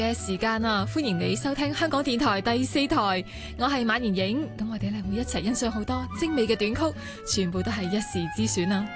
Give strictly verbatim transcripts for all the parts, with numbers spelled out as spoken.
嘅時間啊，歡迎你收聽香港電台第四台，我係馬妍影，咁我哋咧會一齊欣賞好多精美嘅短曲，全部都係一時之選啊！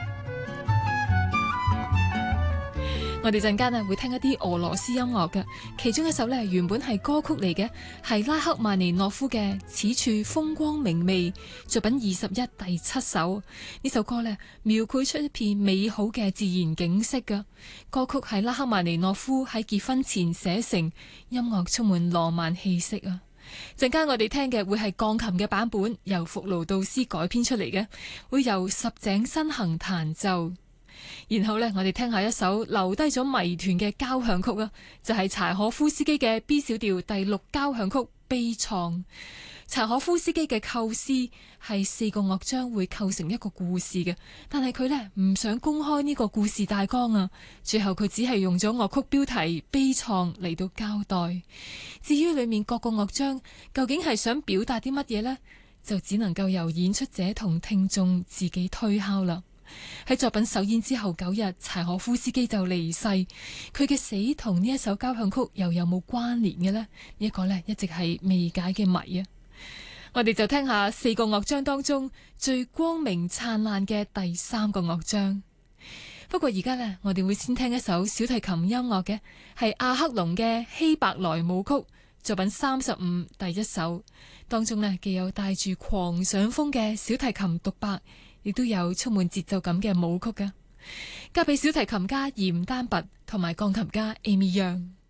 我哋陣間啊會聽一啲俄羅斯音樂嘅，其中一首咧原本係歌曲嚟嘅，係拉赫曼尼諾夫嘅《此處風光明媚》作品二十一第七首。呢首歌咧描繪出一片美好嘅自然景色噶。歌曲係拉赫曼尼諾夫喺結婚前寫成，音樂充滿浪漫氣息啊！陣間我哋聽嘅會係鋼琴嘅版本，由福勞杜斯改編出嚟嘅，會由十井新行彈奏。然後呢，我哋聽下一首留低咗謎團嘅交響曲啊，就係、是、柴可夫斯基嘅 B 小調第六交響曲《悲愴》。柴可夫斯基嘅構思係四個樂章會構成一個故事嘅，但係佢呢唔想公開呢個故事大綱啊，最後佢只係用咗樂曲標題《悲愴》嚟到交代。至於裏面各個樂章究竟係想表達啲乜嘢呢，就只能夠由演出者同聽眾自己推敲啦。喺作品首演之後九日，柴可夫斯基就離世。佢嘅死同呢一首交響曲又有冇關聯嘅呢？呢、這、一個呢一直係未解嘅謎啊！我哋就聽下四個樂章當中最光明燦爛嘅第三個樂章。不過而家呢，我哋會先聽一首小提琴音樂嘅，係阿克隆嘅希伯來舞曲作品三十五第一首，當中呢，既有帶住狂想風嘅小提琴獨白，亦都有充滿節奏感嘅舞曲㗎，交俾小提琴家嚴丹拔同埋鋼琴家 Amy Young。